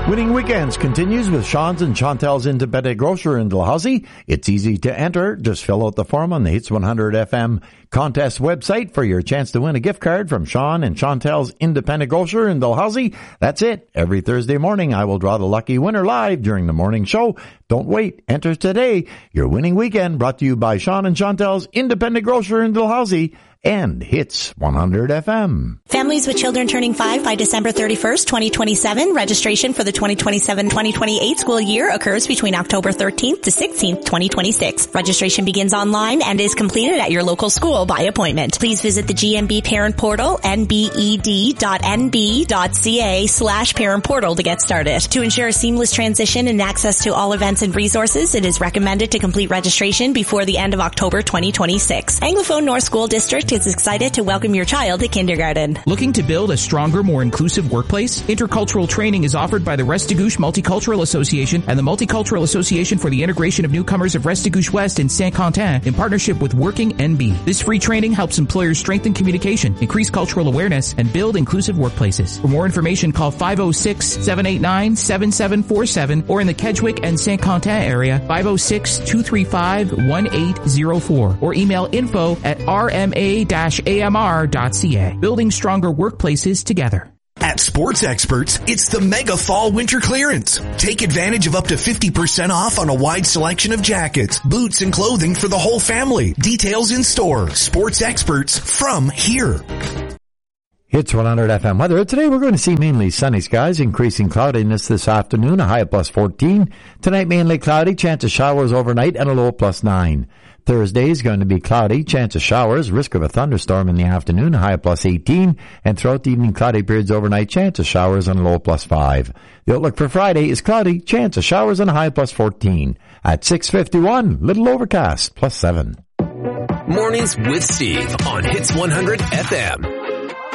Winning Weekends continues with Sean's and Chantel's Independent Grocer in Dalhousie. It's easy to enter. Just fill out the form on the Hits 100 FM contest website for your chance to win a gift card from Sean and Chantel's Independent Grocer in Dalhousie. That's it. Every Thursday morning, I will draw the lucky winner live during the morning show. Don't wait. Enter today. Your Winning Weekend brought to you by Sean and Chantel's Independent Grocer in Dalhousie and Hits 100 FM. Families with children turning 5 by December 31st, 2027. Registration for the 2027-2028 school year occurs between October 13th to 16th, 2026. Registration begins online and is completed at your local school by appointment. Please visit the GMB Parent Portal, nbed.nb.ca/parent portal to get started. To ensure a seamless transition and access to all events and resources, it is recommended to complete registration before the end of October 2026. Anglophone North School District is excited to welcome your child to kindergarten. Looking to build a stronger, more inclusive workplace? Intercultural training is offered by the Restigouche Multicultural Association and the Multicultural Association for the Integration of Newcomers of Restigouche West and Saint-Quentin in partnership with Working NB. This free training helps employers strengthen communication, increase cultural awareness, and build inclusive workplaces. For more information, call 506-789-7747 or in the Kedgwick and Saint-Quentin area, 506-235-1804 or email info@rma-amr.ca. Building stronger workplaces together. At Sports Experts, it's the Mega Fall Winter Clearance. Take advantage of up to 50% off on a wide selection of jackets, boots, and clothing for the whole family. Details in store. Sports Experts from here. Hits 100 FM weather. Today we're going to see mainly sunny skies, increasing cloudiness this afternoon, a high of +14. Tonight mainly cloudy, chance of showers overnight, and a low of +9. Thursday is going to be cloudy, chance of showers, risk of a thunderstorm in the afternoon, a high of +18, and throughout the evening cloudy periods overnight, chance of showers and a low of +5. The outlook for Friday is cloudy, chance of showers and a high of +14. At 6:51, little overcast, +7. Mornings with Steve on Hits 100 FM.